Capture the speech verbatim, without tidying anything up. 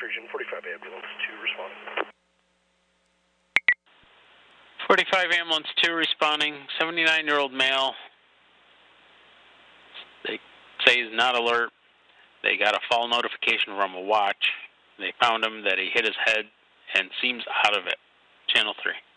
region, forty-five ambulance two responding. forty-five ambulance two responding, seventy-nine-year-old male. They say he's not alert. They got a fall notification from a watch. They found him that he hit his head and seems out of it. Channel three.